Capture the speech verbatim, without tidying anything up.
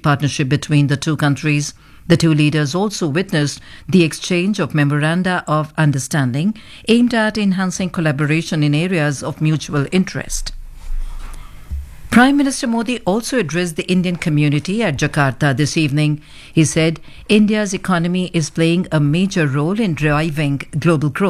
partnership between the two countries. The two leaders also witnessed the exchange of memoranda of understanding aimed at enhancing collaboration in areas of mutual interest. Prime Minister Modi also addressed the Indian community at Jakarta this evening. He said India's economy is playing a major role in driving global growth.